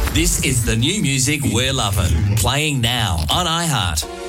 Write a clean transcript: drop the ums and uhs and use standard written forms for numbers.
This is the new music we're loving. Playing now on iHeart.